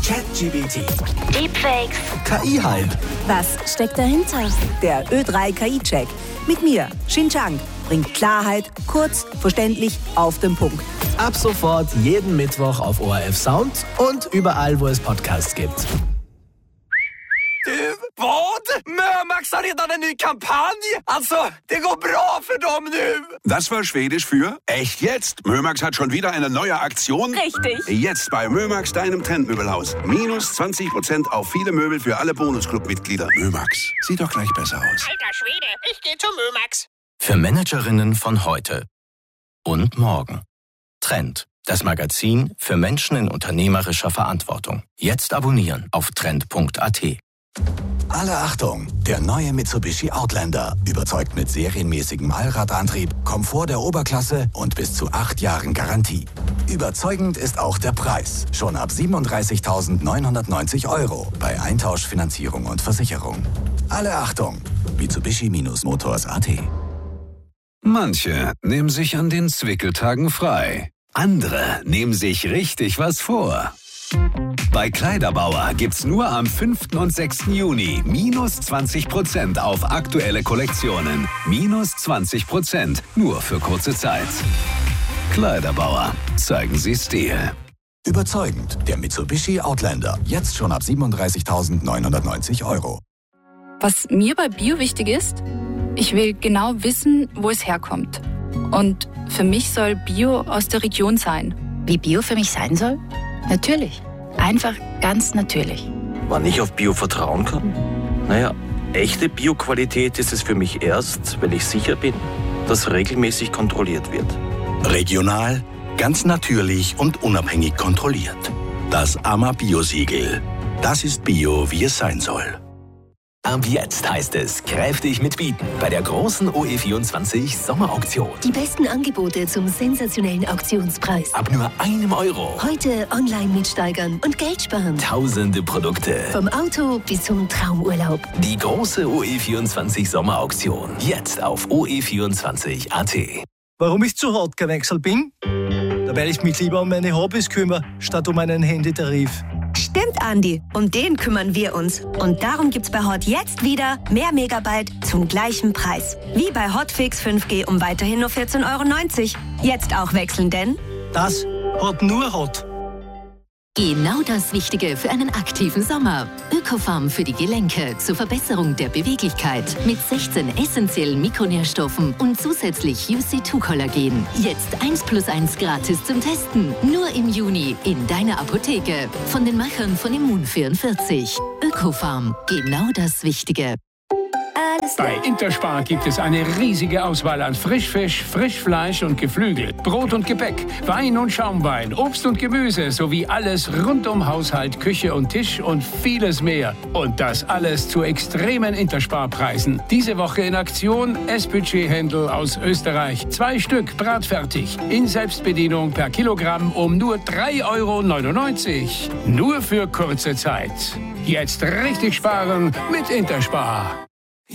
ChatGPT. Deepfakes. KI-Hype. Was steckt dahinter? Der Ö3 KI-Check. Mit mir, Xinjiang, bringt Klarheit, kurz, verständlich, auf den Punkt. Ab sofort jeden Mittwoch auf ORF Sound und überall, wo es Podcasts gibt. Vad? Mömax har redan en ny kampanj! Alltså, det går bra för dem nu! Das war Schwedisch für echt jetzt. Mömax hat schon wieder eine neue Aktion. Richtig. Jetzt bei Mömax, deinem Trendmöbelhaus. Minus 20% auf viele Möbel für alle Bonusclub-Mitglieder. Mömax, sieht doch gleich besser aus. Alter Schwede, ich gehe zu Mömax. Für Managerinnen von heute und morgen. Trend, das Magazin für Menschen in unternehmerischer Verantwortung. Jetzt abonnieren auf trend.at. Alle Achtung! Der neue Mitsubishi Outlander überzeugt mit serienmäßigem Allradantrieb, Komfort der Oberklasse und bis zu 8 Jahren Garantie. Überzeugend ist auch der Preis. Schon ab 37.990 € bei Eintausch, Finanzierung und Versicherung. Alle Achtung! Mitsubishi-Motors.at. Manche nehmen sich an den Zwickeltagen frei. Andere nehmen sich richtig was vor. Bei Kleiderbauer gibt's nur am 5. und 6. Juni minus 20% auf aktuelle Kollektionen. Minus 20%, nur für kurze Zeit. Kleiderbauer, zeigen Sie Stil. Überzeugend, der Mitsubishi Outlander. Jetzt schon ab 37.990 €. Was mir bei Bio wichtig ist, ich will genau wissen, wo es herkommt. Und für mich soll Bio aus der Region sein. Wie Bio für mich sein soll? Natürlich. Einfach ganz natürlich. Wann ich auf Bio vertrauen kann? Naja, echte Bio-Qualität ist es für mich erst, wenn ich sicher bin, dass regelmäßig kontrolliert wird. Regional, ganz natürlich und unabhängig kontrolliert. Das AMA-Bio-Siegel. Das ist Bio, wie es sein soll. Ab jetzt heißt es kräftig mitbieten bei der großen OE24 Sommerauktion. Die besten Angebote zum sensationellen Auktionspreis. Ab nur €1. Heute online mitsteigern und Geld sparen. Tausende Produkte. Vom Auto bis zum Traumurlaub. Die große OE24 Sommerauktion. Jetzt auf OE24.at. Warum ich zu hart gewechselt bin? Weil ich mich lieber um meine Hobbys kümmere, statt um einen Handytarif. Stimmt, Andi. Um den kümmern wir uns. Und darum gibt's bei Hot jetzt wieder mehr Megabyte zum gleichen Preis. Wie bei Hotfix 5G um weiterhin nur 14,90 €. Jetzt auch wechseln, denn das hat nur Hot. Genau das Wichtige für einen aktiven Sommer. Ökofarm für die Gelenke zur Verbesserung der Beweglichkeit. Mit 16 essentiellen Mikronährstoffen und zusätzlich UC2-Kollagen. Jetzt 1+1 gratis zum Testen. Nur im Juni in deiner Apotheke. Von den Machern von Immun44. Ökofarm. Genau das Wichtige. Bei Interspar gibt es eine riesige Auswahl an Frischfisch, Frischfleisch und Geflügel, Brot und Gebäck, Wein und Schaumwein, Obst und Gemüse sowie alles rund um Haushalt, Küche und Tisch und vieles mehr. Und das alles zu extremen Interspar-Preisen. Diese Woche in Aktion Essbudget-Händel aus Österreich. 2 Stück bratfertig. In Selbstbedienung per Kilogramm um nur €3,99. Nur für kurze Zeit. Jetzt richtig sparen mit Interspar.